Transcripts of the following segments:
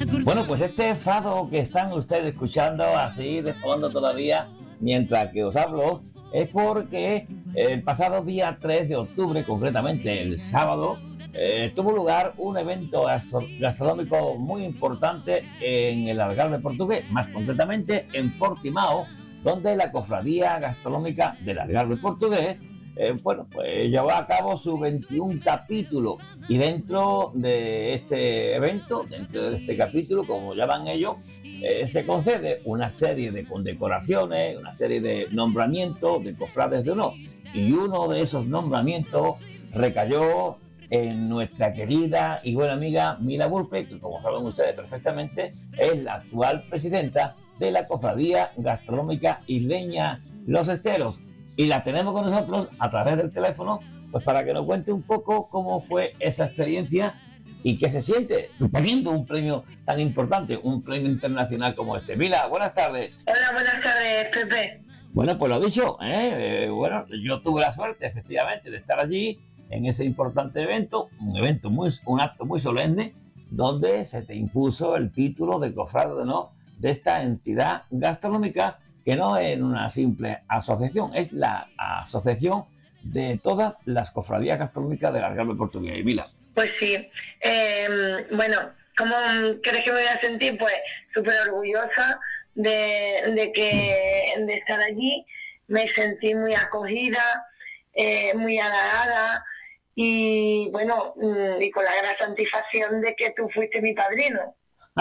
Bueno, pues este fado que están ustedes escuchando así de fondo todavía, mientras que os hablo, es porque el pasado día 3 de octubre, concretamente el sábado, tuvo lugar un evento gastronómico muy importante en el Algarve portugués, más concretamente en Portimao, donde la Cofradía Gastronómica del Algarve portugués pues llevó a cabo su 21 capítulo, y dentro de este evento, dentro de este capítulo, como llaman ellos, se concede una serie de condecoraciones, una serie de nombramientos de cofrades de honor, y uno de esos nombramientos recayó en nuestra querida y buena amiga Mila Burpe, que como saben ustedes perfectamente es la actual presidenta de la Cofradía Gastronómica Isleña Los Esteros, y la tenemos con nosotros a través del teléfono, pues para que nos cuente un poco cómo fue esa experiencia y qué se siente teniendo un premio tan importante, un premio internacional como este. Mila, buenas tardes. Hola, buenas tardes, Pepe. Bueno, pues lo dicho, bueno, yo tuve la suerte, efectivamente, de estar allí en ese importante evento, un acto muy solemne, donde se te impuso el título de cofrade de honor de esta entidad gastronómica, que no es una simple asociación, es la asociación de todas las cofradías gastronómicas del Algarve portugués. Mila. Pues sí, bueno, ¿cómo crees que me voy a sentir? Pues súper orgullosa de estar allí. Me sentí muy acogida, muy halagada, y bueno, y con la gran satisfacción de que tú fuiste mi padrino.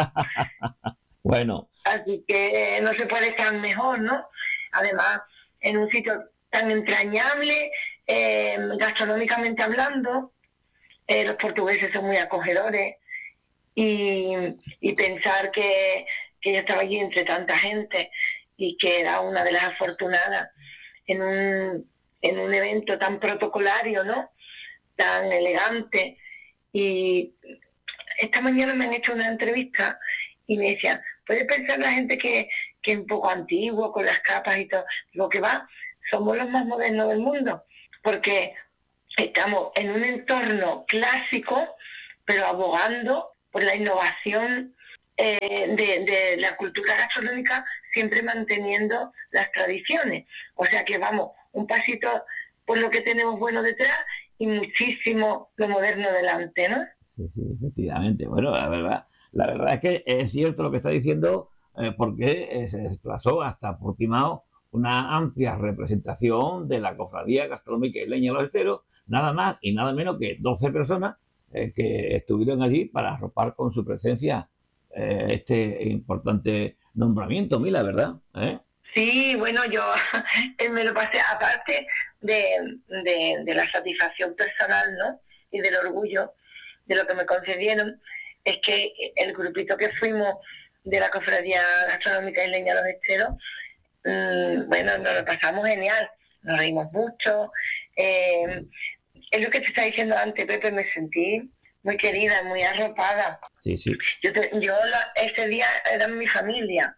Bueno. Así que no se puede estar mejor, ¿no? Además, en un sitio tan entrañable, gastronómicamente hablando, los portugueses son muy acogedores, y pensar que yo estaba allí entre tanta gente y que era una de las afortunadas en un evento tan protocolario, ¿no? Tan elegante. Y esta mañana me han hecho una entrevista y me decían, ¿puede pensar la gente que es un poco antiguo con las capas y todo? Digo, que va, somos los más modernos del mundo, porque estamos en un entorno clásico, pero abogando por la innovación de la cultura gastronómica, siempre manteniendo las tradiciones. O sea que vamos, un pasito por lo que tenemos bueno detrás y muchísimo lo moderno delante, ¿no? Sí, efectivamente. Bueno, la verdad es que es cierto lo que está diciendo, porque se desplazó hasta Portimao una amplia representación de la Cofradía Gastronómica Isleña Los Esteros, nada más y nada menos que 12 personas que estuvieron allí para arropar con su presencia este importante nombramiento, Mila, ¿verdad? Sí, bueno, yo me lo pasé, aparte de la satisfacción personal, ¿no? Y del orgullo de lo que me concedieron, es que el grupito que fuimos de la Cofradía Gastronómica Isleña Los Esteros, bueno, nos lo pasamos genial, nos reímos mucho. Es lo que te estaba diciendo antes, Pepe, me sentí muy querida, muy arropada. Sí. Ese día era mi familia,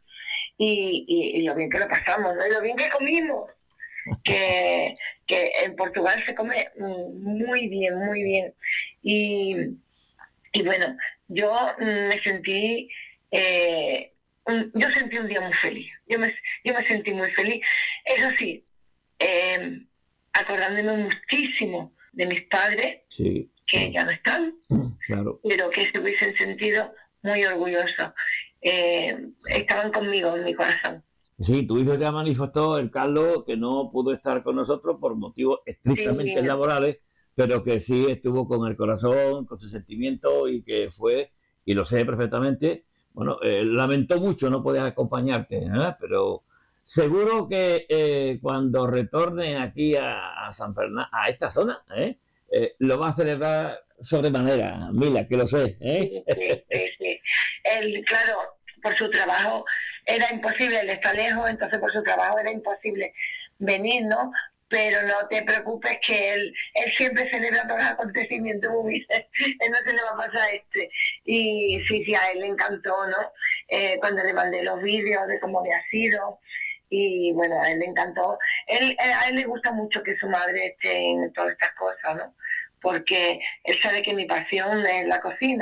y lo bien que lo pasamos, ¿no? Y lo bien que comimos, que en Portugal se come muy bien, muy bien. Y bueno, yo me sentí, yo sentí un día muy feliz, yo me sentí muy feliz. Eso sí, acordándome muchísimo de mis padres, sí, que ya no están, claro, pero que se hubiesen sentido muy orgullosos. Estaban conmigo en mi corazón. Sí, tu hijo ya manifestó, el Carlos, que no pudo estar con nosotros por motivos estrictamente laborales, pero que sí estuvo con el corazón, con sus sentimientos, y que fue, y lo sé perfectamente, bueno, lamentó mucho no poder acompañarte, pero seguro que cuando retorne aquí a San Fernando, a esta zona, lo va a celebrar sobremanera, Mila, que lo sé. Sí. Él, claro, por su trabajo era imposible, él está lejos, entonces por su trabajo era imposible venir, ¿no? Pero no te preocupes, que él siempre celebra todos los acontecimientos, él no se le va a pasar Y sí, a él le encantó, ¿no? Cuando le mandé los vídeos de cómo había sido, y bueno, a él le encantó. A él le gusta mucho que su madre esté en todas estas cosas, ¿no? Porque él sabe que mi pasión es la cocina,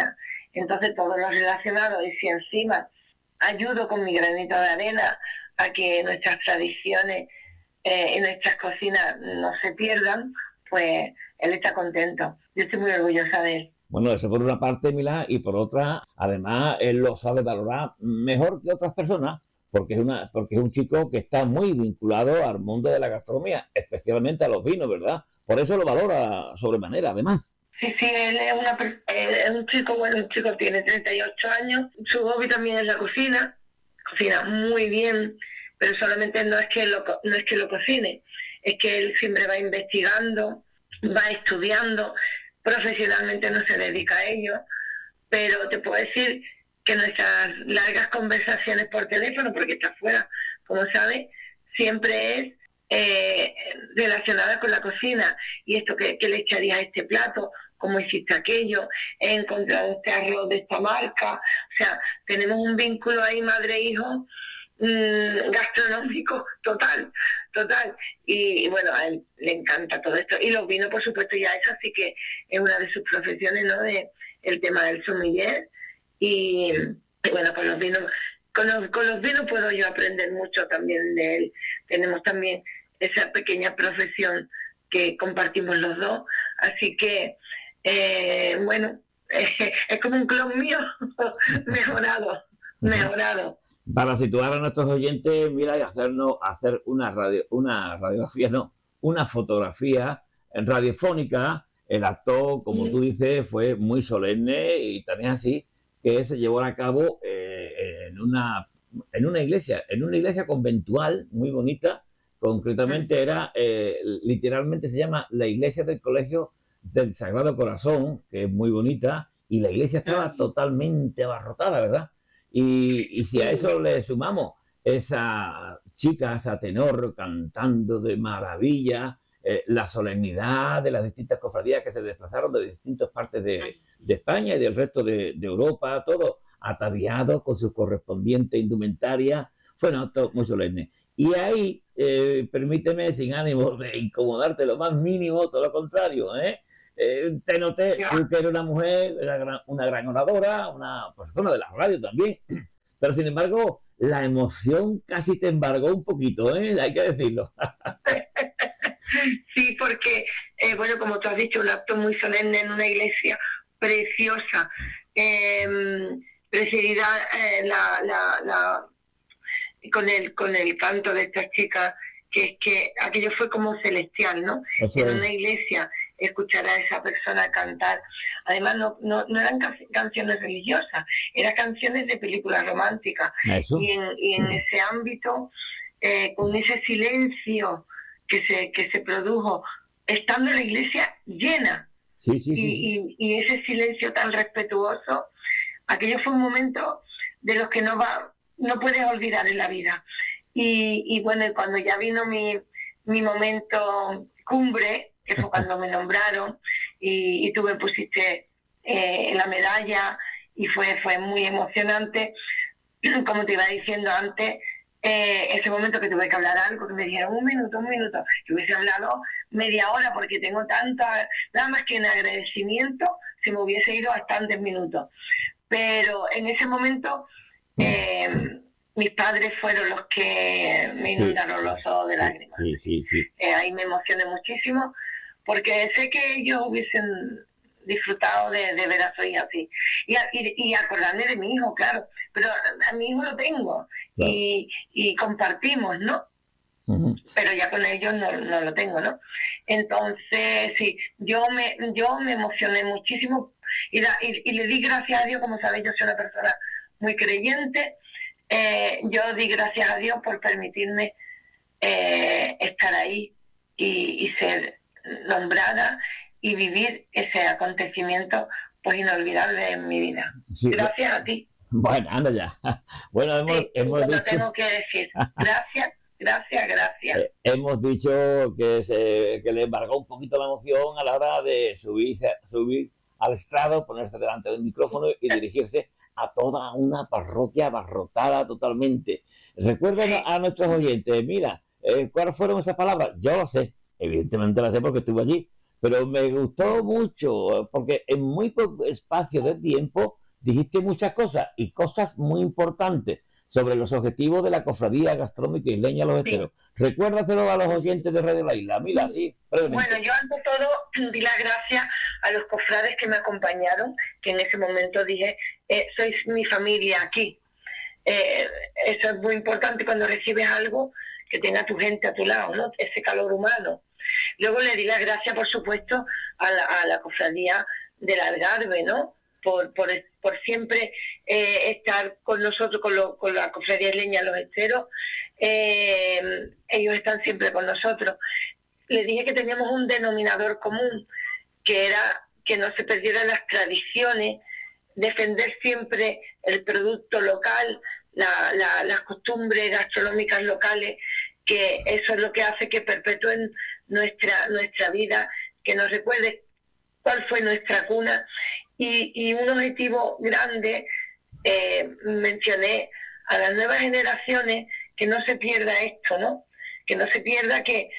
Entonces todo lo relacionado, y si encima ayudo con mi granito de arena a que nuestras tradiciones y nuestras cocinas no se pierdan, pues él está contento. Yo estoy muy orgullosa de él. Bueno, eso por una parte, Milá, y por otra, además, él lo sabe valorar mejor que otras personas, porque es un chico que está muy vinculado al mundo de la gastronomía, especialmente a los vinos, ¿verdad? Por eso lo valora sobremanera, además. Sí, él es un chico, bueno, un chico tiene 38 años, su hobby también es la cocina muy bien, pero solamente no es que lo cocine, es que él siempre va investigando, va estudiando, profesionalmente no se dedica a ello, pero te puedo decir que nuestras largas conversaciones por teléfono, porque está fuera, como sabes, siempre es relacionada con la cocina. Y esto, ¿qué le echarías a este plato? ¿Cómo hiciste aquello? He encontrado este arroz de esta marca. O sea, tenemos un vínculo ahí madre-hijo gastronómico total. Y bueno, a él le encanta todo esto. Y los vinos, por supuesto, ya eso sí que es una de sus profesiones, ¿no? El tema del sommelier. Y bueno, con los vinos puedo yo aprender mucho también de él. Tenemos también esa pequeña profesión que compartimos los dos. Así que, bueno, es como un clon mío mejorado. Para situar a nuestros oyentes, mira, y hacer una fotografía radiofónica. El acto, como tú dices, fue muy solemne y también así, que se llevó a cabo en una iglesia conventual muy bonita. Concretamente literalmente se llama la iglesia del Colegio del Sagrado Corazón, que es muy bonita, y la iglesia estaba totalmente abarrotada, ¿verdad? Y si a eso le sumamos esa chica, esa tenor cantando de maravilla, la solemnidad de las distintas cofradías que se desplazaron de distintas partes de España y del resto de Europa, todo ataviado con su correspondiente indumentaria, fue un acto muy solemne. Y ahí, permíteme, sin ánimo de incomodarte lo más mínimo, todo lo contrario, te noté tú que eres una mujer, una gran oradora, una persona de la radio también, pero sin embargo, la emoción casi te embargó un poquito, hay que decirlo. Sí, porque, bueno, como tú has dicho, un acto muy solemne en una iglesia preciosa, presidida con el canto de estas chicas, que es que aquello fue como celestial, ¿no? En una iglesia, escuchar a esa persona cantar. Además, no eran canciones religiosas, eran canciones de películas románticas. Y en ese ámbito, con ese silencio que se produjo, estando la iglesia llena, y ese silencio tan respetuoso, aquello fue un momento de los que no puedes olvidar en la vida. Y bueno, cuando ya vino mi momento cumbre, que fue cuando me nombraron y tú me pusiste la medalla, y fue muy emocionante. Como te iba diciendo antes, ese momento que tuve que hablar algo, que me dijeron un minuto, que hubiese hablado media hora, porque tengo nada más que en agradecimiento, se me hubiese ido bastantes minutos. Pero en ese momento mis padres fueron los que me inundaron los ojos de lágrimas. Ahí me emocioné muchísimo, porque sé que ellos hubiesen disfrutado de ver a su hija así. Y acordarme de mi hijo, claro. Pero a mi hijo lo tengo, claro. Y compartimos, ¿no? Uh-huh. Pero ya con ellos no lo tengo, ¿no? Entonces, sí, yo me emocioné muchísimo y le di gracias a Dios. Como sabéis, yo soy una persona muy creyente. Yo di gracias a Dios por permitirme estar ahí y ser nombrada y vivir ese acontecimiento pues inolvidable en mi vida. Sí, gracias a ti. Bueno, anda ya. Bueno, hemos dicho... tengo que decir. Gracias. Hemos dicho que le embargó un poquito la emoción a la hora de subir al estrado, ponerse delante del micrófono y dirigirse a toda una parroquia abarrotada totalmente. Recuerden a nuestros oyentes, mira, ¿cuáles fueron esas palabras? Yo lo sé, evidentemente las sé porque estuve allí, pero me gustó mucho porque en muy poco espacio de tiempo dijiste muchas cosas y cosas muy importantes sobre los objetivos de la Cofradía Gastronómica Isleña Los Esteros. Sí. Recuérdatelo a los oyentes de Radio La Isla. Mira, sí, brevemente. Bueno, yo ante todo di las gracias a los cofrades que me acompañaron, que en ese momento dije, sois mi familia aquí. Eso es muy importante cuando recibes algo, que tenga tu gente a tu lado, ¿no? Ese calor humano. Luego le di las gracias, por supuesto, a la cofradía del Algarve, ¿no? Por siempre estar con nosotros, con la Cofradía Isleña Los Esteros. Ellos están siempre con nosotros. Le dije que teníamos un denominador común, que era que no se perdieran las tradiciones, defender siempre el producto local, las costumbres gastronómicas locales, que eso es lo que hace que perpetúen nuestra vida, que nos recuerde cuál fue nuestra cuna. Y un objetivo grande, mencioné a las nuevas generaciones que no se pierda esto, ¿no? Que no se pierda que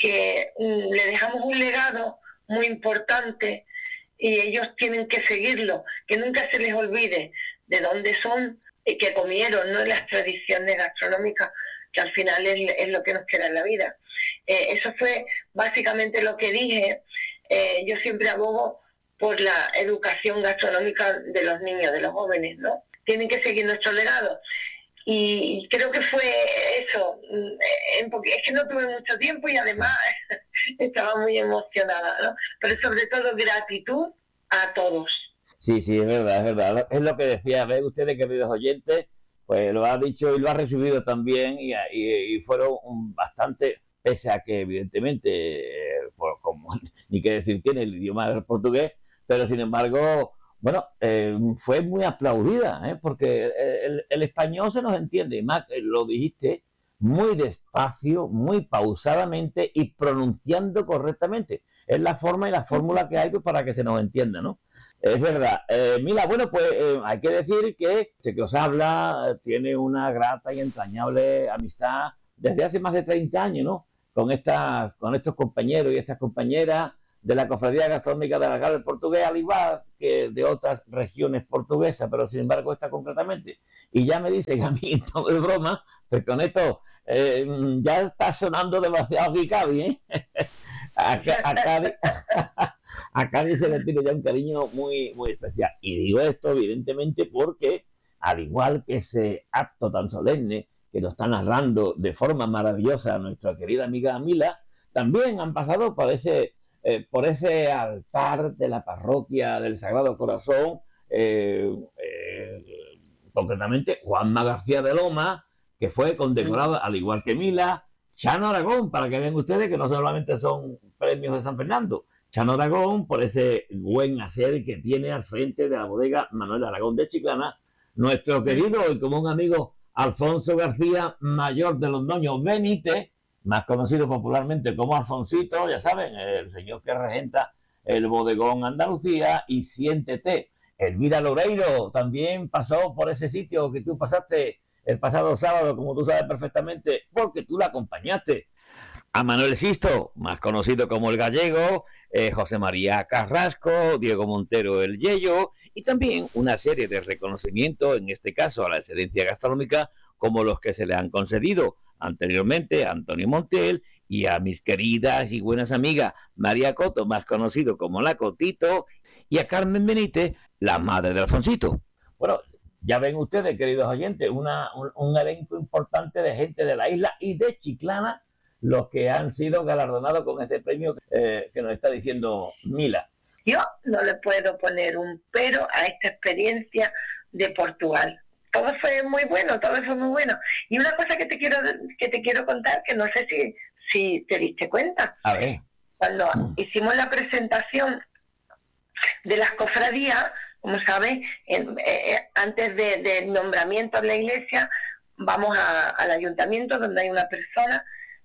le dejamos un legado muy importante y ellos tienen que seguirlo, que nunca se les olvide de dónde son y que comieron, ¿no? Las tradiciones gastronómicas, que al final es lo que nos queda en la vida. Eso fue básicamente lo que dije. Yo siempre abogo por la educación gastronómica de los niños, de los jóvenes, ¿no? Tienen que seguir nuestro legado. Y creo que fue eso. Es que no tuve mucho tiempo y además estaba muy emocionada, ¿no? Pero sobre todo gratitud a todos. Sí, es verdad, es verdad. Es lo que decía, ¿ven ustedes, queridos oyentes? Pues lo ha dicho y lo ha recibido también y fueron bastante, pese a que evidentemente, como ni qué decir tiene el idioma del portugués, pero sin embargo, bueno, fue muy aplaudida, porque el español se nos entiende, y más lo dijiste muy despacio, muy pausadamente y pronunciando correctamente. Es la forma y la fórmula que hay pues, para que se nos entienda, ¿no? Es verdad. Mira, bueno, pues hay que decir que este que os habla tiene una grata y entrañable amistad desde hace más de 30 años, ¿no? Con estos compañeros y estas compañeras de la Cofradía Gastronómica de Algarve del Portugués, al igual que de otras regiones portuguesas, pero sin embargo esta concretamente. Y ya me dice que a mí no es broma, pues con esto ya está sonando demasiado Gicavi, ¿eh? A Cádiz se le tiene ya un cariño muy, muy especial. Y digo esto evidentemente porque, al igual que ese acto tan solemne que nos está narrando de forma maravillosa nuestra querida amiga Mila, también han pasado por ese altar de la parroquia del Sagrado Corazón, concretamente Juanma García de Loma, que fue condecorado al igual que Mila, Chano Aragón, para que vean ustedes que no solamente son premios de San Fernando, Chano Aragón por ese buen hacer que tiene al frente de la bodega Manuel Aragón de Chiclana, nuestro querido y común amigo Alfonso García Mayor de Londoño Benítez, más conocido popularmente como Alfonsito, ya saben, el señor que regenta el bodegón Andalucía, y Siéntete. Elvira Loreiro también pasó por ese sitio que tú pasaste el pasado sábado, como tú sabes perfectamente, porque tú la acompañaste. A Manuel Sisto, más conocido como el Gallego, José María Carrasco, Diego Montero el Yello, y también una serie de reconocimientos, en este caso a la excelencia gastronómica, como los que se le han concedido anteriormente a Antonio Montiel y a mis queridas y buenas amigas María Coto, más conocido como la Cotito, y a Carmen Benítez, la madre de Alfonsito. Bueno, ya ven ustedes, queridos oyentes, un elenco importante de gente de la isla y de Chiclana, los que han sido galardonados con este premio que nos está diciendo Mila. Yo no le puedo poner un pero a esta experiencia de Portugal. Todo fue muy bueno, todo fue muy bueno. Y una cosa que te quiero contar, que no sé si te diste cuenta. A ver. Cuando hicimos la presentación de las cofradías, como sabes, antes del nombramiento en la iglesia, vamos al ayuntamiento donde hay una persona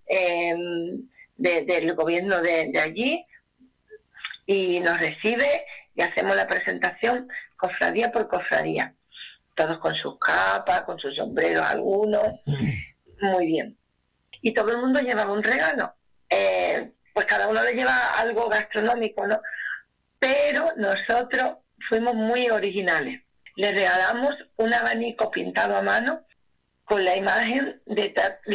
del gobierno de allí, y nos recibe y hacemos la presentación cofradía por cofradía, todos con sus capas, con sus sombreros algunos, muy bien. Y todo el mundo llevaba un regalo, pues cada uno le lleva algo gastronómico, ¿no? Pero nosotros fuimos muy originales. le regalamos un abanico pintado a mano con la imagen de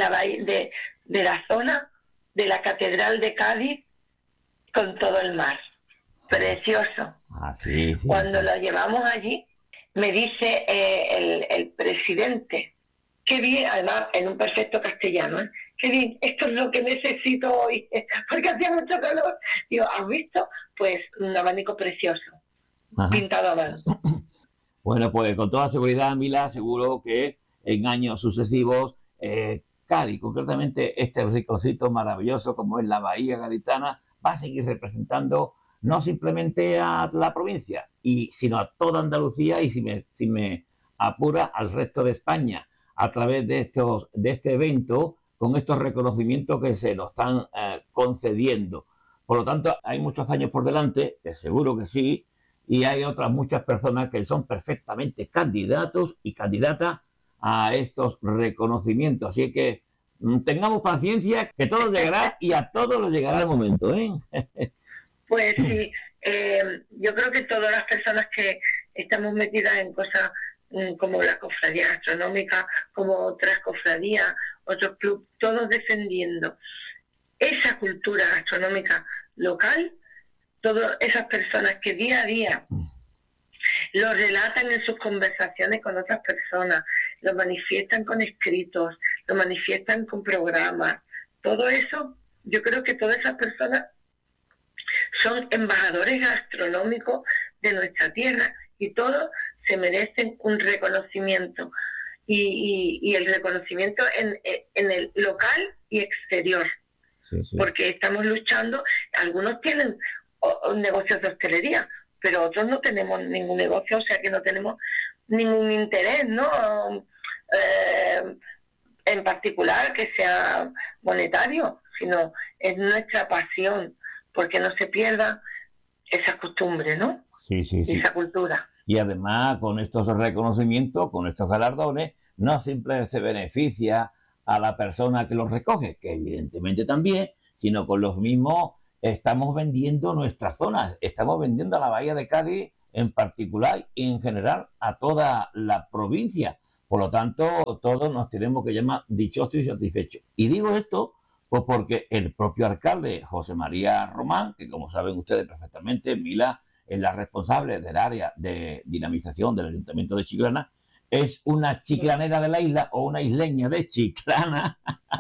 la zona de la Catedral de Cádiz con todo el mar. Precioso. Sí. Cuando lo llevamos allí, me dice el presidente, qué bien, además en un perfecto castellano, qué bien, esto es lo que necesito hoy, porque hacía mucho calor. Digo, ¿has visto? Pues un abanico precioso, pintado a mano. Bueno, pues con toda seguridad, Mila, seguro que en años sucesivos, Cádiz, concretamente este rinconcito maravilloso como es la Bahía Gaditana, va a seguir representando no simplemente a la provincia, sino a toda Andalucía y, si me apura, al resto de España, a través de este evento, con estos reconocimientos que se nos están concediendo. Por lo tanto, hay muchos años por delante, que seguro que sí, y hay otras muchas personas que son perfectamente candidatos y candidatas a estos reconocimientos. Así que tengamos paciencia, que todo llegará y a todos les llegará el momento, ¿eh? Pues sí, yo creo que todas las personas que estamos metidas en cosas como la cofradía gastronómica, como otras cofradías, otros clubes, todos defendiendo esa cultura gastronómica local, todas esas personas que día a día lo relatan en sus conversaciones con otras personas, lo manifiestan con escritos, lo manifiestan con programas, todo eso, yo creo que todas esas personas son embajadores gastronómicos de nuestra tierra y todos se merecen un reconocimiento y el reconocimiento en el local y exterior. Sí. Porque estamos luchando, algunos tienen negocios de hostelería, pero otros no tenemos ningún negocio, o sea que no tenemos ningún interés, ¿no? En particular que sea monetario, sino es nuestra pasión, porque no se pierda esa costumbre, ¿no? Sí. Esa cultura. Y además, con estos reconocimientos, con estos galardones, no simplemente se beneficia a la persona que los recoge, que evidentemente también, sino con los mismos estamos vendiendo nuestra zona, estamos vendiendo a la Bahía de Cádiz en particular y en general a toda la provincia. Por lo tanto, todos nos tenemos que llamar dichosos y satisfechos. Y digo esto pues porque el propio alcalde, José María Román, que como saben ustedes perfectamente, Mila es la responsable del área de dinamización del Ayuntamiento de Chiclana, es una chiclanera de la isla o una isleña de Chiclana.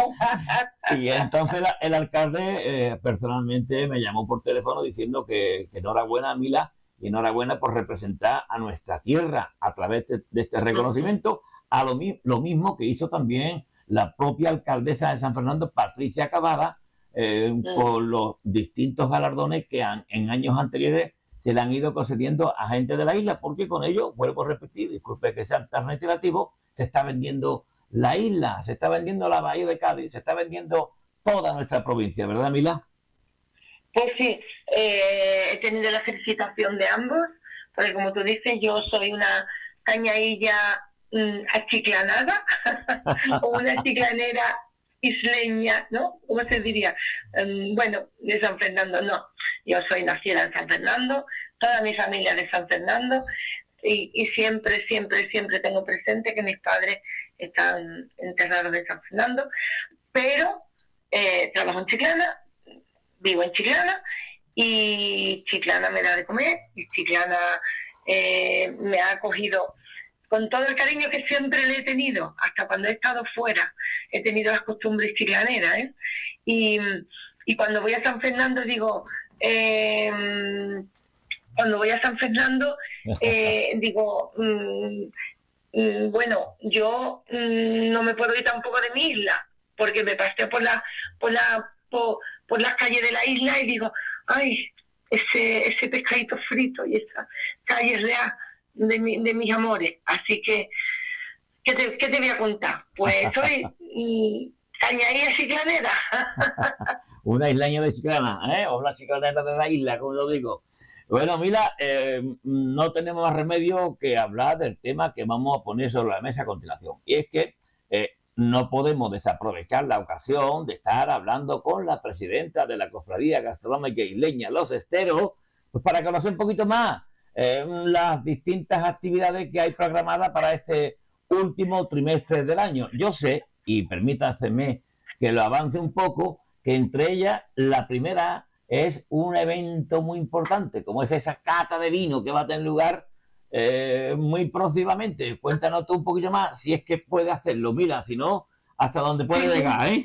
Y entonces el alcalde personalmente me llamó por teléfono diciendo que enhorabuena, Mila, y enhorabuena por representar a nuestra tierra a través de este reconocimiento, a lo mismo que hizo también la propia alcaldesa de San Fernando, Patricia Cavada, con los distintos galardones que en años anteriores se le han ido concediendo a gente de la isla, porque con ello, vuelvo a repetir, disculpe que sea tan reiterativo, se está vendiendo la isla, se está vendiendo la Bahía de Cádiz, se está vendiendo toda nuestra provincia, ¿verdad, Mila? Pues sí, he tenido la felicitación de ambos, porque como tú dices, yo soy una cañailla achiclanada, o una chiclanera isleña, ¿no? ¿Cómo se diría? Bueno, de San Fernando, no. Yo soy nacida en San Fernando, toda mi familia de San Fernando, y siempre tengo presente que mis padres están enterrados en San Fernando, pero trabajo en Chiclana, vivo en Chiclana, y Chiclana me da de comer, y Chiclana me ha acogido con todo el cariño que siempre le he tenido, hasta cuando he estado fuera, he tenido las costumbres chiclaneras, ¿eh? Y cuando voy a San Fernando digo, bueno, yo no me puedo ir tampoco de mi isla, porque me paseo por las calles de la isla y digo, ay, ese pescadito frito y esa calle real de mis amores. Así que, ¿qué te voy a contar? Pues soy cañaría chiclanera. Una isleña de Chiclana, o la chiclanera de la isla, como lo digo. Bueno, mira, no tenemos más remedio que hablar del tema que vamos a poner sobre la mesa a continuación. Y es que no podemos desaprovechar la ocasión de estar hablando con la presidenta de la Cofradía Gastronómica Isleña Los Esteros, pues para conocer un poquito más las distintas actividades que hay programadas para este último trimestre del año. Yo sé, y permítaseme que lo avance un poco, que entre ellas la primera es un evento muy importante, como es esa cata de vino que va a tener lugar muy próximamente. Cuéntanos tú un poquillo más, si es que puede hacerlo. Mira, si no, hasta dónde puede llegar, ¿eh?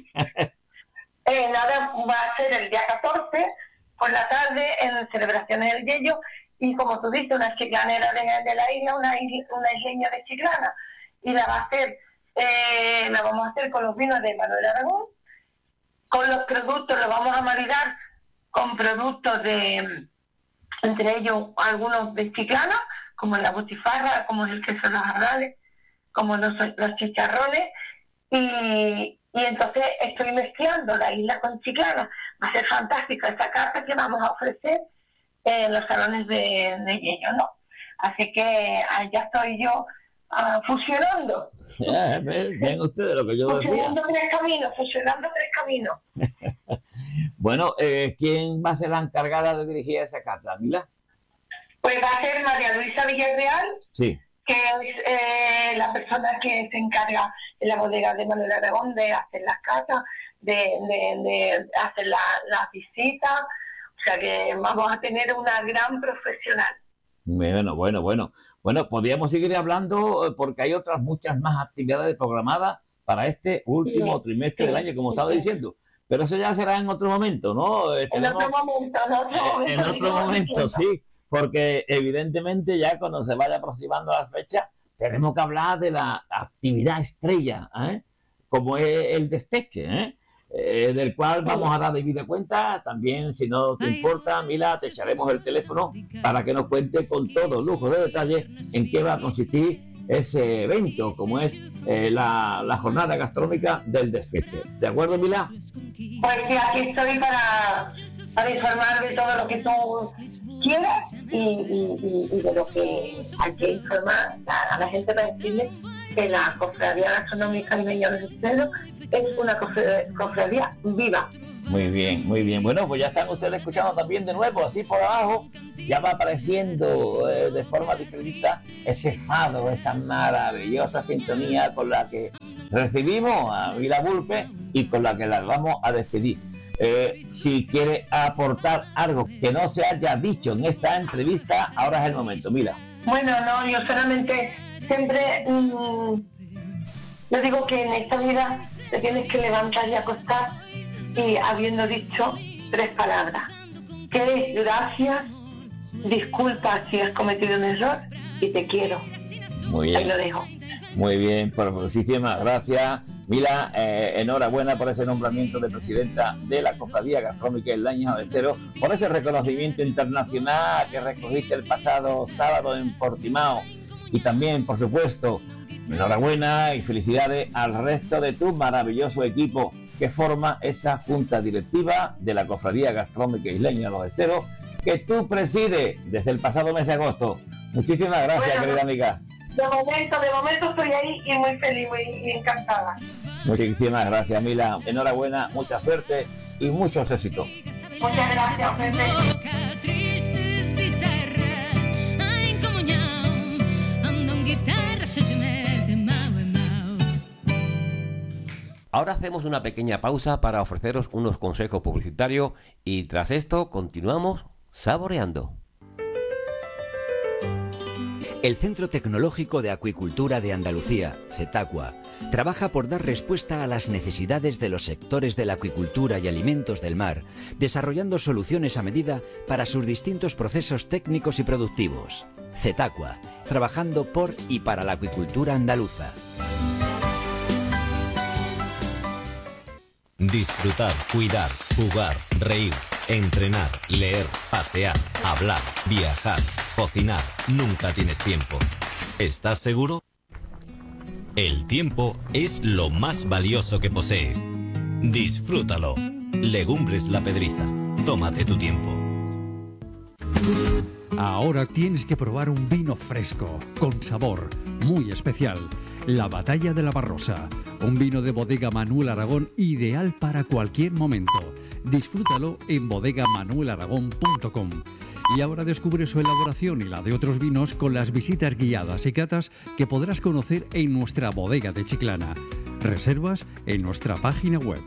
Nada, va a ser el día 14 por la tarde en celebraciones del Yello, y como tú dices, una chiclanera de la isla, una isleña de Chiclana, y la vamos a hacer con los vinos de Manuel Aragón. Con los productos los vamos a maridar con productos entre ellos algunos de Chiclana, como la butifarra, como el queso de los jarrales, como los chicharrones, y entonces estoy mezclando la isla con Chiclana. Va a ser fantástica esta carta que vamos a ofrecer en los salones de Yello, ¿no? Así que ya estoy yo fusionando. Ven ustedes lo que yo decía. Fusionando tres caminos. Bueno, ¿quién va a ser la encargada de dirigir esa cata, Mila? Pues va a ser María Luisa Villarreal, sí, que es la persona que se encarga en la bodega de Manuel Aragón de hacer las catas, de hacer las visitas. O sea que vamos a tener una gran profesional. Bueno, podríamos seguir hablando porque hay otras muchas más actividades programadas para este último trimestre del año, como estaba diciendo. Pero eso ya será en otro momento, ¿no? En otro momento, sí. Porque evidentemente ya cuando se vaya aproximando la fecha, tenemos que hablar de la actividad estrella, como es el desteque, del cual vamos a dar debida cuenta. También, si no te importa, Mila, te echaremos el teléfono para que nos cuente con todo lujo de detalle en qué va a consistir ese evento, como es la jornada gastronómica del Despete. ¿De acuerdo, Mila? Pues sí, aquí estoy para informar de todo lo que tú quieras y de lo que hay que informar a la gente, para decirle que la Cofradía Gastronómica Isleña de los Esteros es una cofradía viva. Muy bien. Bueno, pues ya están ustedes escuchando también de nuevo, así por abajo, ya va apareciendo de forma discreta ese fado, esa maravillosa sintonía con la que recibimos a Mila Vulpe y con la que las vamos a despedir. Si quiere aportar algo que no se haya dicho en esta entrevista, ahora es el momento, Mila. Bueno, no, yo solamente siempre yo digo que en esta vida te tienes que levantar y acostar y habiendo dicho 3 palabras, que es gracias, disculpa si has cometido un error y te quiero. Muy bien. Ahí lo dejo. Muy bien, pues muchísimas gracias, Mila. Enhorabuena por ese nombramiento de presidenta de la Cofradía Gastronómica Isleña de los Esteros, por ese reconocimiento internacional que recogiste el pasado sábado en Portimao. Y también, por supuesto, enhorabuena y felicidades al resto de tu maravilloso equipo que forma esa junta directiva de la Cofradía Gastronómica Isleña de los Esteros, que tú presides desde el pasado mes de agosto. Muchísimas gracias, querida amiga. De momento estoy ahí y muy feliz, muy encantada. Muchísimas gracias, Mila. Enhorabuena, mucha suerte y muchos éxitos. Muchas gracias, Pepe. Ahora hacemos una pequeña pausa para ofreceros unos consejos publicitarios y tras esto continuamos saboreando. El Centro Tecnológico de Acuicultura de Andalucía, CETACUA, trabaja por dar respuesta a las necesidades de los sectores de la acuicultura y alimentos del mar, desarrollando soluciones a medida para sus distintos procesos técnicos y productivos. CETACUA, trabajando por y para la acuicultura andaluza. Disfrutar, cuidar, jugar, reír, entrenar, leer, pasear, hablar, viajar, cocinar. Nunca tienes tiempo. ¿Estás seguro? El tiempo es lo más valioso que posees. Disfrútalo. Legumbres La Pedriza. Tómate tu tiempo. Ahora tienes que probar un vino fresco, con sabor, muy especial. La Batalla de la Barrosa, un vino de bodega Manuel Aragón ideal para cualquier momento. Disfrútalo en bodegamanuelaragón.com. Y ahora descubre su elaboración y la de otros vinos con las visitas guiadas y catas que podrás conocer en nuestra bodega de Chiclana. Reservas en nuestra página web.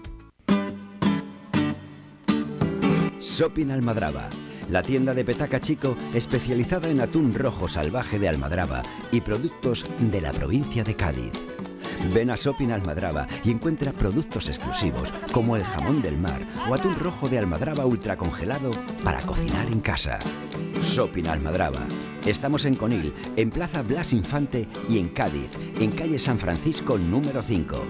Shopping Almadraba, la tienda de Petaca Chico especializada en atún rojo salvaje de Almadraba y productos de la provincia de Cádiz. Ven a Shopping Almadraba y encuentra productos exclusivos como el jamón del mar o atún rojo de Almadraba ultracongelado para cocinar en casa. Shopping Almadraba. Estamos en Conil, en Plaza Blas Infante y en Cádiz, en calle San Francisco número 5.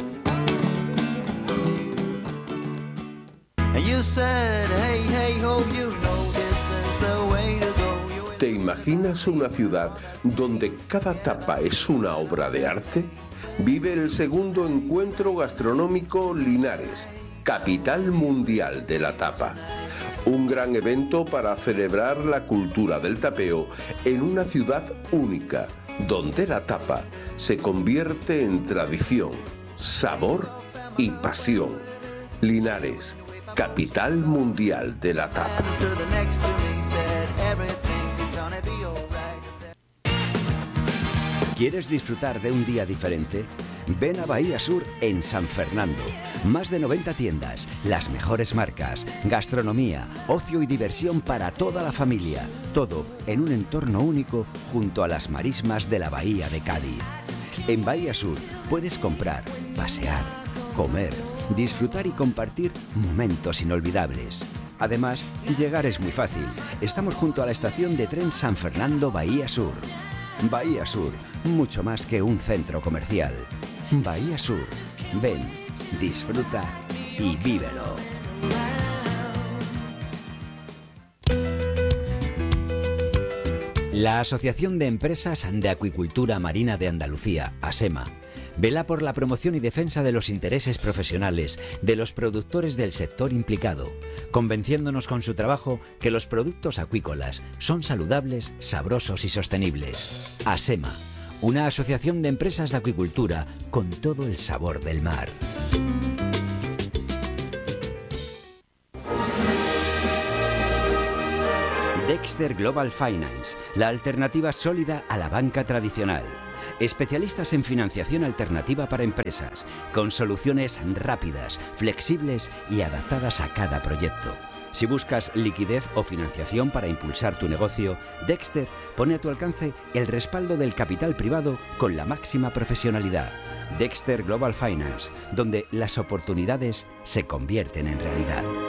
¿Te imaginas una ciudad donde cada tapa es una obra de arte? Vive el segundo encuentro gastronómico Linares, capital mundial de la tapa. Un gran evento para celebrar la cultura del tapeo en una ciudad única, donde la tapa se convierte en tradición, sabor y pasión. Linares, capital mundial de la tapa. ¿Quieres disfrutar de un día diferente? Ven a Bahía Sur en San Fernando. Más de 90 tiendas, las mejores marcas, gastronomía, ocio y diversión para toda la familia. Todo en un entorno único junto a las marismas de la Bahía de Cádiz. En Bahía Sur puedes comprar, pasear, comer, disfrutar y compartir momentos inolvidables. Además, llegar es muy fácil. Estamos junto a la estación de tren San Fernando Bahía Sur. Bahía Sur, mucho más que un centro comercial. Bahía Sur, ven, disfruta y vívelo. La Asociación de Empresas de Acuicultura Marina de Andalucía, ASEMA, vela por la promoción y defensa de los intereses profesionales de los productores del sector implicado, convenciéndonos con su trabajo que los productos acuícolas son saludables, sabrosos y sostenibles. ASEMA, una asociación de empresas de acuicultura con todo el sabor del mar. Dexter Global Finance, la alternativa sólida a la banca tradicional. Especialistas en financiación alternativa para empresas, con soluciones rápidas, flexibles y adaptadas a cada proyecto. Si buscas liquidez o financiación para impulsar tu negocio, Dexter pone a tu alcance el respaldo del capital privado con la máxima profesionalidad. Dexter Global Finance, donde las oportunidades se convierten en realidad.